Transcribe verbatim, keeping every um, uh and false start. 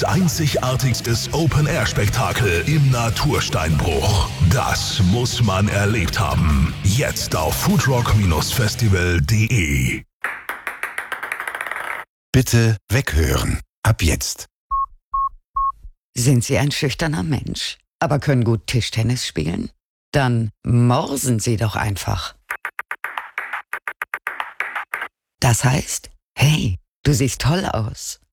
Einzigartigstes Open-Air-Spektakel im Natursteinbruch. Das muss man erlebt haben. Jetzt auf foodrock Festival punkt de. Bitte weghören. Ab jetzt. Sind Sie ein schüchterner Mensch, aber können gut Tischtennis spielen? Dann morsen Sie doch einfach. Das heißt, hey, du siehst toll aus.